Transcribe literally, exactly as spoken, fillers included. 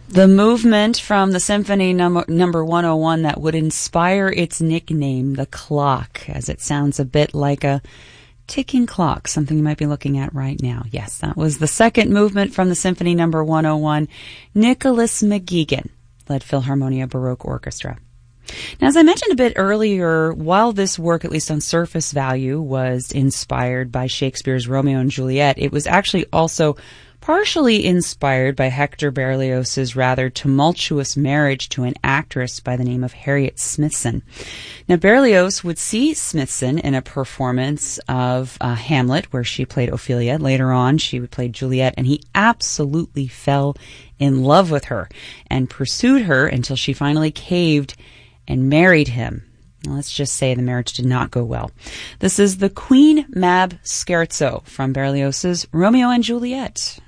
The movement from the symphony number, number one oh one that would inspire its nickname, the clock, as it sounds a bit like a ticking clock, something you might be looking at right now. Yes, that was the second movement from the symphony number one oh one. Nicholas McGuigan led Philharmonia Baroque Orchestra. Now, as I mentioned a bit earlier, while this work, at least on surface value, was inspired by Shakespeare's Romeo and Juliet, it was actually also partially inspired by Hector Berlioz's rather tumultuous marriage to an actress by the name of Harriet Smithson. Now, Berlioz would see Smithson in a performance of uh, Hamlet, where she played Ophelia. Later on, she would play Juliet, and he absolutely fell in love with her and pursued her until she finally caved and married him. Let's just say the marriage did not go well. This is the Queen Mab Scherzo from Berlioz's Romeo and Juliet.